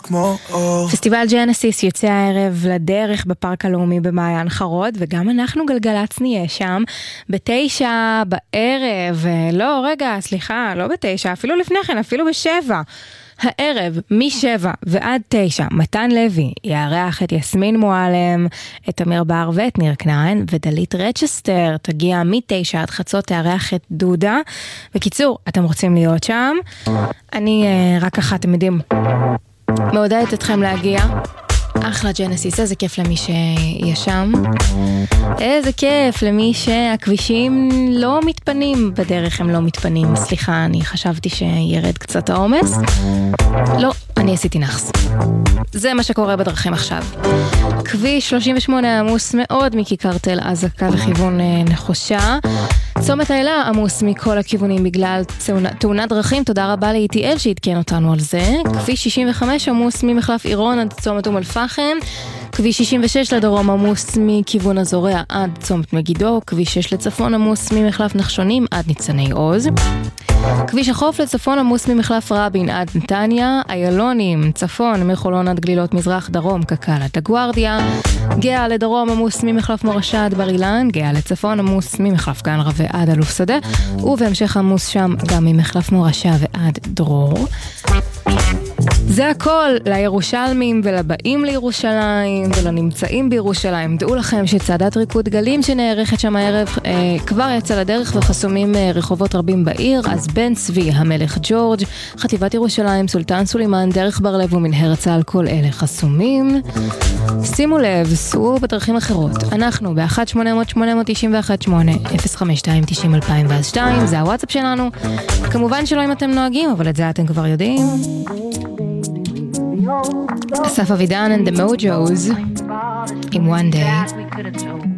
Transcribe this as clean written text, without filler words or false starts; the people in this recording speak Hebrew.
כמו אור. פסטיבל ג'נסיס יוצא הערב לדרך בפארק הלאומי במעיין חרוד, וגם אנחנו גלגלצ נהיה שם 9 בערב, לא רגע, סליחה, לא 9, אפילו לפני כן, אפילו 7. הערב, מ7 ועד 9, מתן לוי יארח את יסמין מועלם, את אמיר בר ואת ניר כנען, ודלית רצ'סטר תגיע מ9 עד חצות תארח את דודה. בקיצור, אתם רוצים להיות שם? אני רק ככה, אתם יודעים, מעודדת אתכם להגיע. אחלה ג'נסיס, איזה כיף למי שיהיה שם. איזה כיף למי שהכבישים לא מתפנים, בדרך הם לא מתפנים. סליחה, אני חשבתי שירד קצת העומס. לא, אני עשיתי נחס. זה מה שקורה בדרכים עכשיו. כביש 38 עמוס מאוד מכיכר תל עזקה לכיוון נחושה. צומת העילה עמוס מכל הכיוונים בגלל תאונת דרכים. תודה רבה ל-ETL שהתקן אותנו על זה. כביש 65 עמוס ממחלף עירון עד צומת אום אל-פחם. כביש 66 לדרום עמוס מכיוון הזורע עד צומת מגידו. כביש 6 לצפון עמוס ממחלף נחשונים עד ניצני עוז. כביש החוף לצפון עמוס ממחלף רבין עד נתניה. איילונים צפון מחולון עד גלילות מזרח, דרום קק"ל עד הגוארדיה. גאה לדרום עמוס ממחלף מורשה עד בר אילן. גאה לצפון עמוס ממחלף גן רווה עד אלוף שדה, ובהמשך עמוס שם גם ממחלף מורשה ועד דרור. זה הכל לירושלמים ולבאים לירושלים ולנמצאים בירושלים. דעו לכם שצעדת ריקוד גלים שנערכת שם הערב כבר יצא לדרך וחסומים רחובות רבים בעיר. אז בן צבי, המלך ג'ורג', חטיבת ירושלים, סולטן סולימן, דרך בר לב ומנהר צהל, כל אלה חסומים. שימו לב, סעו בדרכים אחרות. אנחנו ב-1-800-891-8 052-90-2002, זה הוואטסאפ שלנו. כמובן שלא אם אתם נוהגים, אבל את זה אתם כבר יודעים. אסף אבידן and the Mojos עם One Day.